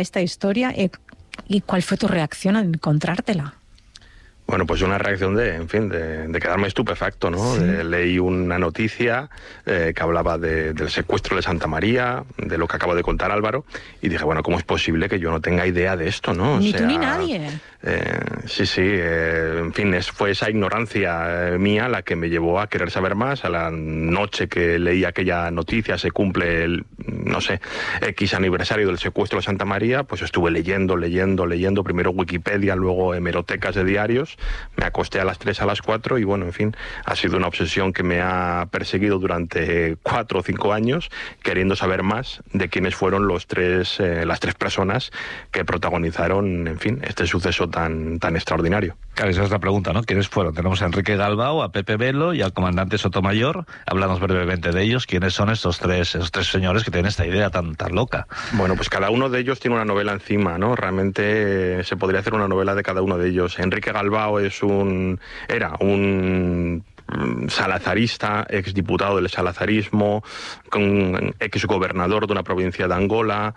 esta historia y cuál fue tu reacción al encontrártela. Bueno, pues una reacción de quedarme estupefacto, ¿no? Sí. Leí una noticia que hablaba del secuestro de Santa María, de lo que acabo de contar Álvaro, y dije, bueno, ¿cómo es posible que yo no tenga idea de esto, no? Ni tú ni nadie. Sí, en fin, fue esa ignorancia mía la que me llevó a querer saber más. A la noche que leí aquella noticia, se cumple el, X aniversario del secuestro de Santa María, pues estuve leyendo, primero Wikipedia, luego hemerotecas de diarios, me acosté a las 3, a las 4 y bueno, en fin, ha sido una obsesión que me ha perseguido durante 4 o 5 años, queriendo saber más de quiénes fueron las tres personas que protagonizaron, en fin, este suceso tan extraordinario. Claro, esa es la pregunta, ¿no? ¿Quiénes fueron? Tenemos a Enrique Galbao, a Pepe Velo y al comandante Sotomayor. Háblanos brevemente de ellos. ¿Quiénes son esos tres señores que tienen esta idea tan loca? Bueno, pues cada uno de ellos tiene una novela encima, ¿no? Realmente se podría hacer una novela de cada uno de ellos. Enrique Galbao era un salazarista, exdiputado del salazarismo, exgobernador de una provincia de Angola,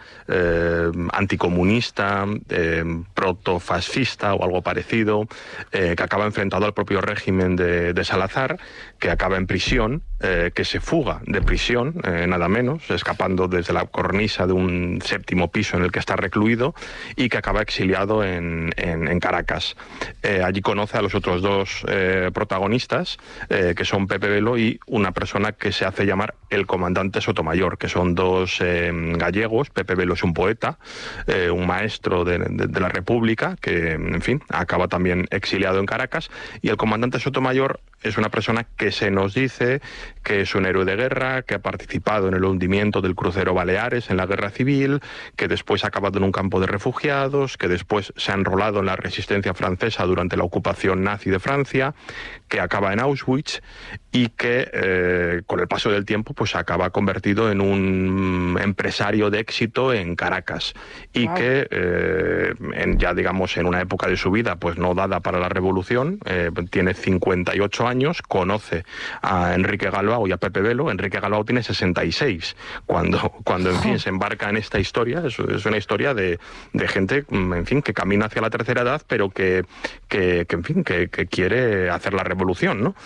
anticomunista, protofascista o algo parecido, que acaba enfrentado al propio régimen de Salazar, que acaba en prisión, que se fuga de prisión, nada menos, escapando desde la cornisa de un 7º piso en el que está recluido, y que acaba exiliado en Caracas. Allí conoce a los otros dos protagonistas, que son Pepe Velo y una persona que se hace llamar el comandante Sotomayor, que son dos gallegos. Pepe Velo es un poeta, un maestro de la República, que, en fin, acaba también exiliado en Caracas, y el comandante Sotomayor es una persona que se nos dice que es un héroe de guerra, que ha participado en el hundimiento del crucero Baleares en la Guerra Civil, que después ha acabado en un campo de refugiados, que después se ha enrolado en la resistencia francesa durante la ocupación nazi de Francia, que acaba en Auschwitz y que con el paso del tiempo pues acaba convertido en un empresario de éxito en Caracas y wow. Que ya digamos en una época de su vida pues no dada para la revolución, tiene 58 años, conoce a Enrique Galbao y a Pepe Velo. Enrique Galbao tiene 66 cuando en fin se embarca en esta historia. Es una historia de gente, en fin, que camina hacia la tercera edad, pero que en fin, que quiere hacer la revolución, ¿no?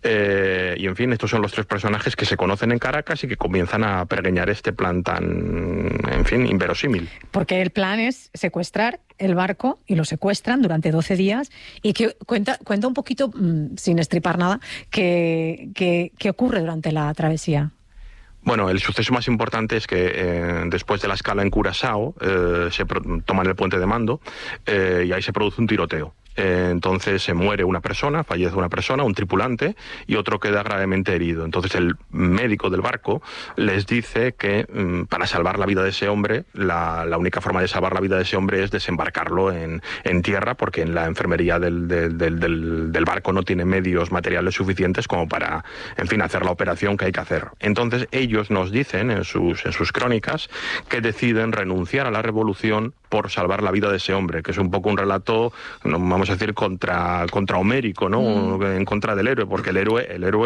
Y en fin, estos son los tres personajes que se conocen en Caracas y que comienzan a pergeñar este plan tan, en fin, inverosímil. Porque el plan es secuestrar el barco, y lo secuestran durante 12 días, y que cuenta un poquito, sin estripar nada, qué ocurre durante la travesía. Bueno, el suceso más importante es que después de la escala en Curazao se toman el puente de Mando y ahí se produce un tiroteo. Entonces se muere una persona, fallece una persona, un tripulante, y otro queda gravemente herido. Entonces el médico del barco les dice que para salvar la vida de ese hombre, la única forma de salvar la vida de ese hombre es desembarcarlo en tierra, porque en la enfermería del barco no tiene medios materiales suficientes como para, en fin, hacer la operación que hay que hacer. Entonces ellos nos dicen en sus crónicas que deciden renunciar a la revolución por salvar la vida de ese hombre, que es un poco un relato, vamos a decir, contra homérico, ¿no? En contra del héroe, porque el héroe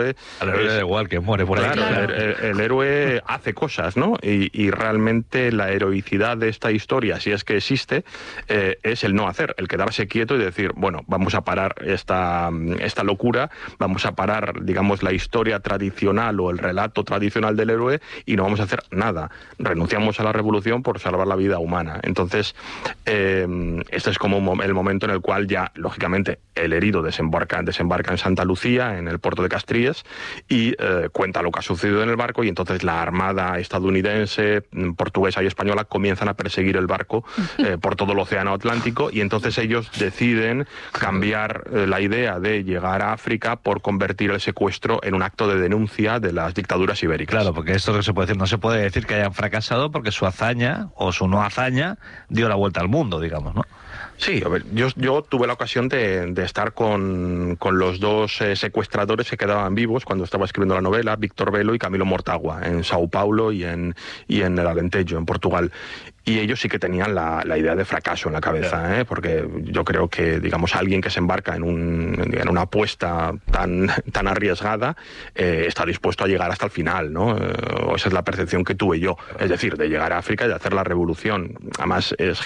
da igual que muere por ahí. Claro, el héroe hace cosas, ¿no? Y realmente la heroicidad de esta historia, si es que existe, es el no hacer, el quedarse quieto y decir, bueno, vamos a parar esta locura, vamos a parar, digamos, la historia tradicional o el relato tradicional del héroe y no vamos a hacer nada. Renunciamos a la revolución por salvar la vida humana. Entonces, este es como el momento en el cual ya, lógicamente, el herido desembarca en Santa Lucía, en el puerto de Castries, y cuenta lo que ha sucedido en el barco, y entonces la armada estadounidense, portuguesa y española comienzan a perseguir el barco por todo el océano Atlántico, y entonces ellos deciden cambiar la idea de llegar a África por convertir el secuestro en un acto de denuncia de las dictaduras ibéricas. Claro, porque esto que se puede decir, no se puede decir que hayan fracasado porque su hazaña o su no hazaña dio la vuelta al mundo, digamos, ¿no? Sí, a ver, yo tuve la ocasión de estar con los dos secuestradores que quedaban vivos cuando estaba escribiendo la novela, Víctor Velo y Camilo Mortágua, en Sao Paulo y en el Alentejo, en Portugal. Y ellos sí que tenían la idea de fracaso en la cabeza, porque yo creo que, digamos, alguien que se embarca en una apuesta tan arriesgada está dispuesto a llegar hasta el final, ¿no? O esa es la percepción que tuve yo, es decir, de llegar a África y de hacer la revolución. Además, es